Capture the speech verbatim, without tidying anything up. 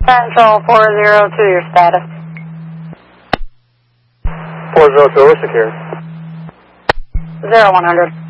Central four zero two, your status. four zero two, we're secure. zero one hundred.